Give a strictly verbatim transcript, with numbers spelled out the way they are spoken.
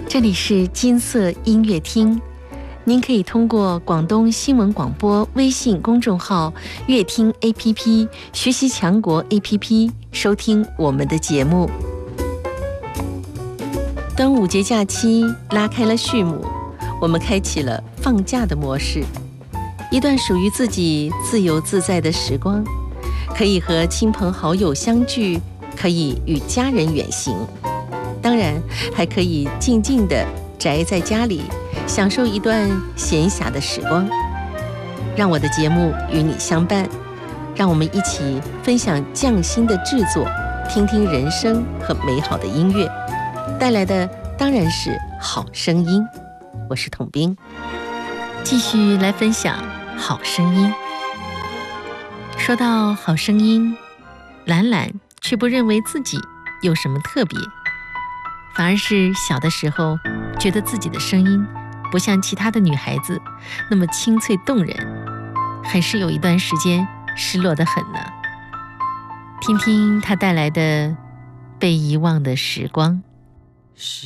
这里是金色音乐厅，您可以通过广东新闻广播微信公众号、乐听 A P P、学习强国 A P P 收听我们的节目。端午节假期拉开了序幕，我们开启了放假的模式，一段属于自己自由自在的时光，可以和亲朋好友相聚，可以与家人远行，当然还可以静静地宅在家里，享受一段闲暇的时光。让我的节目与你相伴，让我们一起分享匠心的制作，听听人生和美好的音乐，带来的当然是好声音。我是统兵，继续来分享好声音。说到好声音，兰兰却不认为自己有什么特别，反而是小的时候觉得自己的声音不像其他的女孩子那么清脆动人，很是有一段时间失落得很呢。听听她带来的被遗忘的时光。 时